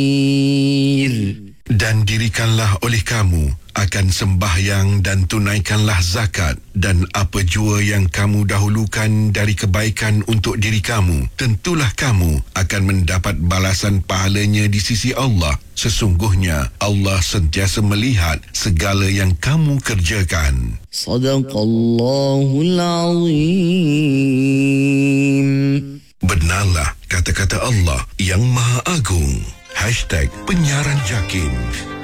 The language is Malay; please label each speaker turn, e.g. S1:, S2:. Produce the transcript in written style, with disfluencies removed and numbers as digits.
S1: Dan dirikanlah oleh kamu akan sembahyang dan tunaikanlah zakat, dan apa jua yang kamu dahulukan dari kebaikan untuk diri kamu, tentulah kamu akan mendapat balasan pahalanya di sisi Allah. Sesungguhnya Allah sentiasa melihat segala yang kamu kerjakan.
S2: Sadaqallahul Azim.
S1: Benarlah kata-kata Allah yang Maha Agung. #Penyiaran Jakin.